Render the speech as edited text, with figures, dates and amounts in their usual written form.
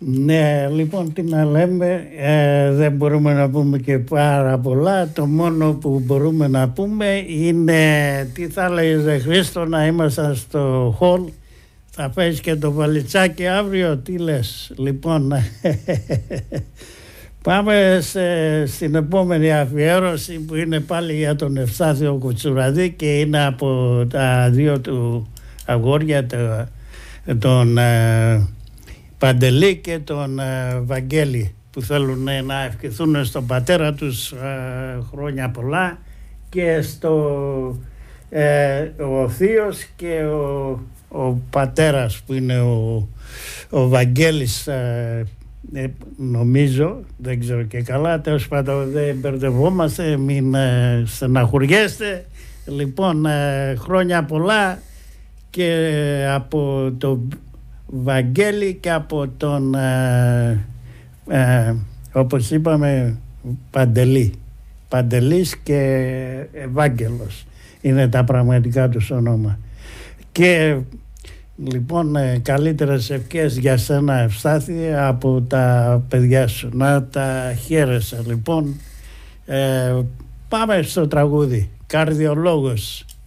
Ναι, λοιπόν, τι να λέμε, δεν μπορούμε να πούμε και πάρα πολλά. Το μόνο που μπορούμε να πούμε είναι τι θα λέγε Χρήστο, να ήμασταν στο χολ. Θα φέρεις και το βαλιτσάκι αύριο, τι λες? Λοιπόν, πάμε στην επόμενη αφιέρωση που είναι πάλι για τον Ευστάθιο Κουτσουραδί και είναι από τα δύο του αγόρια, τον Παντελή και τον Βαγγέλη, που θέλουν να ευχηθούν στον πατέρα τους χρόνια πολλά, και ο θείος και ο πατέρας που είναι ο Βαγγέλης, νομίζω, δεν ξέρω και καλά, τέλος πάντων δεν μπερδευόμαστε, μην στεναχωριέστε. Λοιπόν, χρόνια πολλά και από το Βαγγέλη και από τον όπως είπαμε Παντελής και Ευάγγελος είναι τα πραγματικά τους όνομα. Και λοιπόν καλύτερες ευχές για σένα Ευστάθη από τα παιδιά σου, να τα χαίρεσαι. Λοιπόν, πάμε στο τραγούδι Καρδιολόγος.